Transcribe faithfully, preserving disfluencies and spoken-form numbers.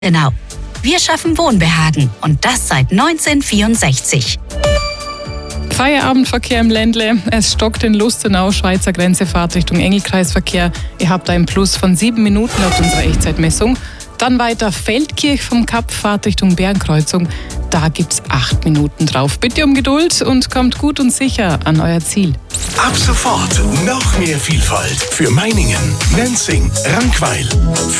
Genau. Wir schaffen Wohnbehagen und das seit neunzehnhundertvierundsechzig. Feierabendverkehr im Ländle. Es stockt in Lustenau, Schweizer Grenze, Fahrtrichtung Engelkreisverkehr. Ihr habt einen Plus von sieben Minuten laut unserer Echtzeitmessung. Dann weiter Feldkirch vom Kap, Fahrtrichtung Bärenkreuzung. Da gibt's acht Minuten drauf. Bitte um Geduld und kommt gut und sicher an euer Ziel. Ab sofort noch mehr Vielfalt für Meiningen, Nenzing, Rankweil.